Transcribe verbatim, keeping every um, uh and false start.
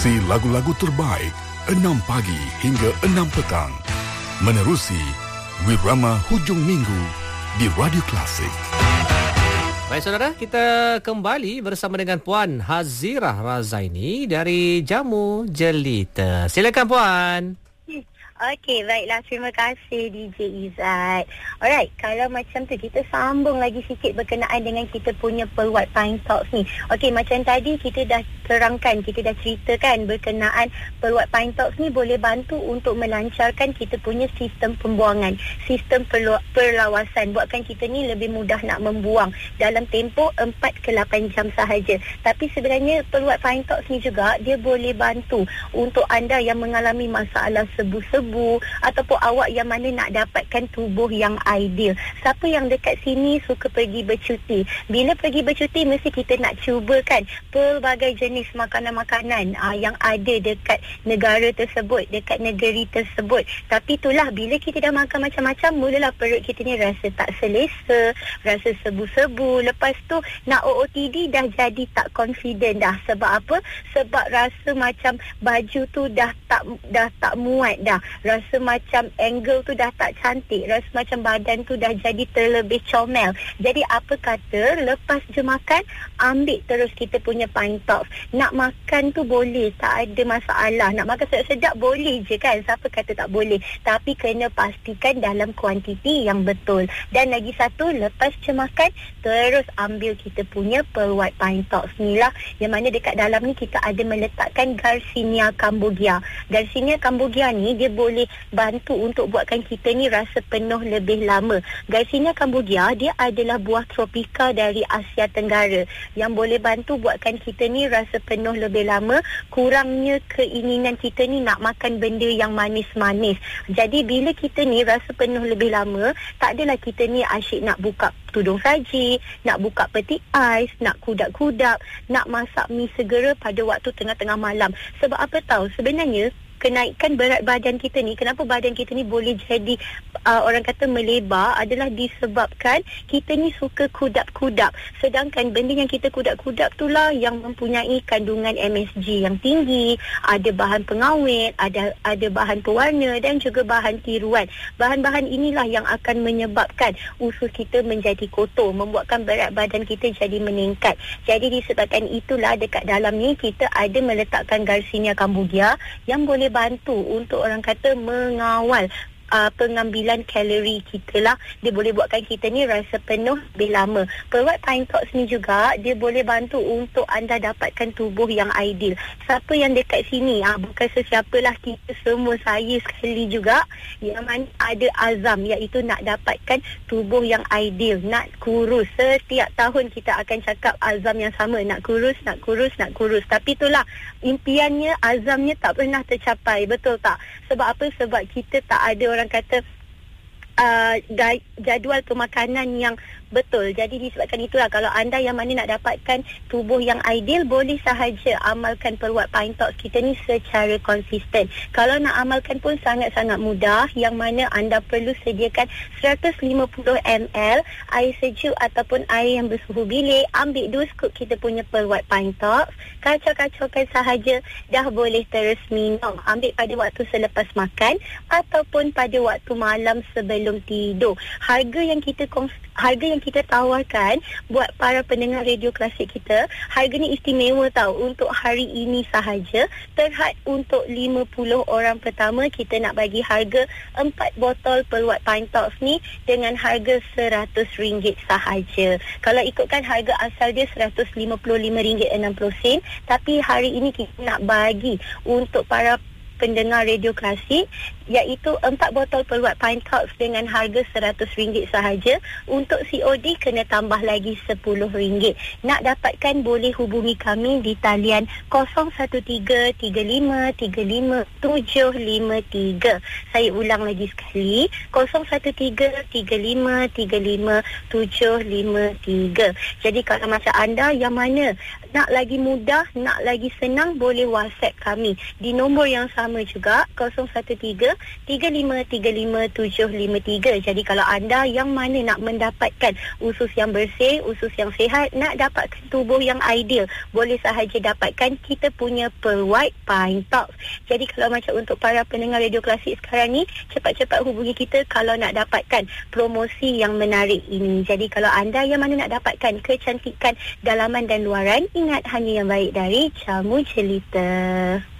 Si lagu-lagu terbaik enam pagi hingga enam petang. Menerusi Wirama Hujung Minggu di Radio Klasik. Baik saudara, kita kembali bersama dengan Puan Hazirah Razaini dari Jamu Jelita. Silakan Puan. Okey, baiklah. Terima kasih D J Izzat. Alright, kalau macam tu kita sambung lagi sikit berkenaan dengan kita punya peluat Pine Talks ni. Okey, macam tadi kita dah terangkan, kita dah ceritakan berkenaan peluat Pine Talks ni boleh bantu untuk melancarkan kita punya sistem pembuangan, sistem perlu- perlawasan. Buatkan kita ni lebih mudah nak membuang dalam tempoh empat ke lapan jam sahaja. Tapi sebenarnya peluat Pine Talks ni juga dia boleh bantu untuk anda yang mengalami masalah sebu-sebu ataupun awak yang mana nak dapatkan tubuh yang ideal. Siapa yang dekat sini suka pergi bercuti? Bila pergi bercuti mesti kita nak cubakan pelbagai jenis makanan-makanan aa, yang ada dekat negara tersebut, dekat negeri tersebut. Tapi itulah, bila kita dah makan macam-macam, mulalah perut kita ni rasa tak selesa, rasa sebu-sebu. Lepas tu nak O O T D dah jadi tak confident dah. Sebab apa? Sebab rasa macam baju tu dah tak dah tak muat dah. Rasa macam angle tu dah tak cantik. Rasa macam badan tu dah jadi terlebih comel. Jadi apa kata, lepas je makan, ambil terus kita punya Pine Talks. Nak makan tu boleh, tak ada masalah. Nak makan sedap-sedap boleh je kan. Siapa kata tak boleh. Tapi kena pastikan dalam kuantiti yang betul. Dan lagi satu, lepas je makan, terus ambil kita punya peluat Pine Talks ni lah. Yang mana dekat dalam ni kita ada meletakkan Garcinia cambogia. Garcinia cambogia ni dia boleh boleh bantu untuk buatkan kita ni rasa penuh lebih lama. Garcinia cambogia dia adalah buah tropika dari Asia Tenggara yang boleh bantu buatkan kita ni rasa penuh lebih lama, kurangnya keinginan kita ni nak makan benda yang manis-manis. Jadi bila kita ni rasa penuh lebih lama, tak adalah kita ni asyik nak buka tudung saji, nak buka peti ais, nak kudap-kudap, nak masak mi segera pada waktu tengah-tengah malam. Sebab apa tahu? Sebenarnya kenaikan berat badan kita ni, kenapa badan kita ni boleh jadi uh, orang kata melebar, adalah disebabkan kita ni suka kudap-kudap. Sedangkan benda yang kita kudap-kudap tu lah yang mempunyai kandungan M S G yang tinggi, ada bahan pengawet, ada ada bahan pewarna dan juga bahan tiruan. Bahan-bahan inilah yang akan menyebabkan usus kita menjadi kotor, membuatkan berat badan kita jadi meningkat. Jadi disebabkan itulah dekat dalam ni kita ada meletakkan Garcinia cambogia yang boleh bantu untuk orang kata mengawal Uh, pengambilan kalori kita lah. Dia boleh buatkan kita ni rasa penuh lebih lama. Peluat Pine Talks ni juga dia boleh bantu untuk anda dapatkan tubuh yang ideal. Siapa yang dekat sini, ah, bukan sesiapalah, kita semua, saya sekali juga, yang mana ada azam, iaitu nak dapatkan tubuh yang ideal, nak kurus. Setiap tahun kita akan cakap azam yang sama, nak kurus, nak kurus, nak kurus. Tapi itulah impiannya, azamnya tak pernah tercapai. Betul tak? Sebab apa? Sebab kita tak ada orang kata uh, jadual pemakanan yang betul. Jadi disebabkan itulah, kalau anda yang mana nak dapatkan tubuh yang ideal, boleh sahaja amalkan peluat Pine Talks kita ni secara konsisten. Kalau nak amalkan pun sangat-sangat mudah, yang mana anda perlu sediakan seratus lima puluh mililiter air sejuk ataupun air yang bersuhu bilik. Ambil dua scoop kita punya peluat Pine Talks, kacau-kacaukan sahaja, dah boleh terus minum. Ambil pada waktu selepas makan ataupun pada waktu malam sebelum tidur. Harga yang kita kons- harga yang kita tawarkan buat para pendengar radio klasik kita, harga ni istimewa tau, untuk hari ini sahaja. Terhad untuk lima puluh orang pertama, kita nak bagi harga empat botol peluat Pine Talks ni dengan harga seratus ringgit sahaja. Kalau ikutkan harga asal dia seratus lima puluh lima ringgit enam puluh sen, tapi hari ini kita nak bagi untuk para pendengar radio klasik, iaitu empat botol peluat Pine Talks dengan harga seratus ringgit sahaja. Untuk C O D kena tambah lagi sepuluh ringgit. Nak dapatkan boleh hubungi kami di talian kosong satu tiga tiga lima tiga lima tujuh lima tiga. Saya ulang lagi sekali, kosong satu tiga tiga lima tiga lima tujuh lima tiga. Jadi kalau macam anda yang mana nak lagi mudah, nak lagi senang, boleh WhatsApp kami di nombor yang sama juga, kosong satu tiga tiga lima tiga lima tujuh lima tiga. Jadi kalau anda yang mana nak mendapatkan usus yang bersih, usus yang sihat, nak dapatkan tubuh yang ideal, boleh sahaja dapatkan kita punya Pearl White Pine Tops. Jadi kalau macam untuk para pendengar radio klasik sekarang ni, cepat-cepat hubungi kita kalau nak dapatkan promosi yang menarik ini. Jadi kalau anda yang mana nak dapatkan kecantikan dalaman dan luaran, ingat hanya yang baik dari Jamu Jelita.